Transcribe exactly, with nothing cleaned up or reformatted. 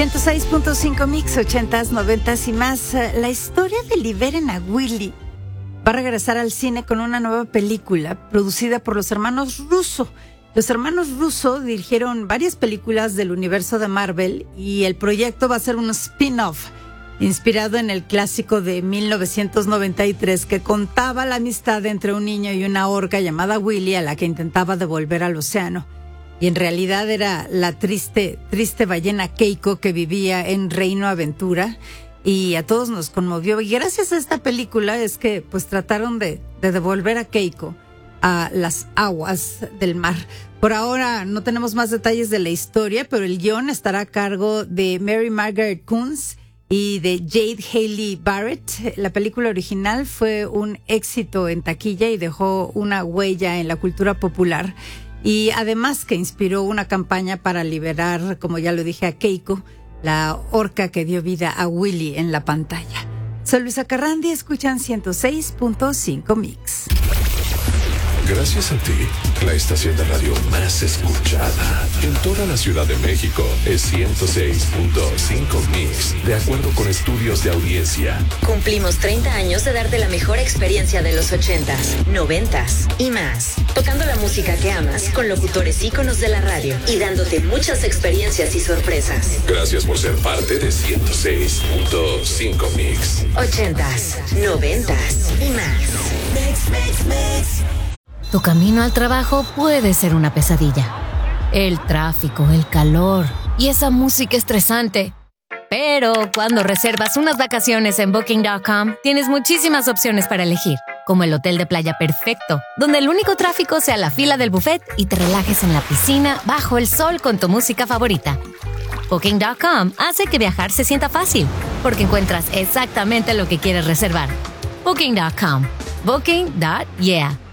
ciento seis punto cinco Mix, ochentas, noventas y más. La historia de Liberen a Willy va a regresar al cine con una nueva película producida por los hermanos Russo. Los hermanos Russo dirigieron varias películas del universo de Marvel y el proyecto va a ser un spin-off inspirado en el clásico de mil novecientos noventa y tres que contaba la amistad entre un niño y una orca llamada Willy a la que intentaba devolver al océano. Y en realidad era la triste, triste ballena Keiko que vivía en Reino Aventura y a todos nos conmovió. Y gracias a esta película es que pues trataron de, de devolver a Keiko a las aguas del mar. Por ahora no tenemos más detalles de la historia, pero el guión estará a cargo de Mary Margaret Kuntz y de Jade Haley Barrett. La película original fue un éxito en taquilla y dejó una huella en la cultura popular. Y además que inspiró una campaña para liberar, como ya lo dije, a Keiko, la orca que dio vida a Willy en la pantalla. Soy Luisa Carrandi, escuchan ciento seis punto cinco Mix. Gracias a ti, la estación de radio más escuchada en toda la Ciudad de México es ciento seis punto cinco Mix, de acuerdo con estudios de audiencia. Cumplimos treinta años de darte la mejor experiencia de los ochentas, noventas y más. Tocando la música que amas con locutores íconos de la radio y dándote muchas experiencias y sorpresas. Gracias por ser parte de ciento seis punto cinco Mix. ochentas, noventas y más. Mix, mix, mix. Tu camino al trabajo puede ser una pesadilla. El tráfico, el calor y esa música estresante. Pero cuando reservas unas vacaciones en Booking punto com, tienes muchísimas opciones para elegir, como el hotel de playa perfecto, donde el único tráfico sea la fila del buffet y te relajes en la piscina bajo el sol con tu música favorita. Booking punto com hace que viajar se sienta fácil, porque encuentras exactamente lo que quieres reservar. Booking punto com. Booking punto yeah.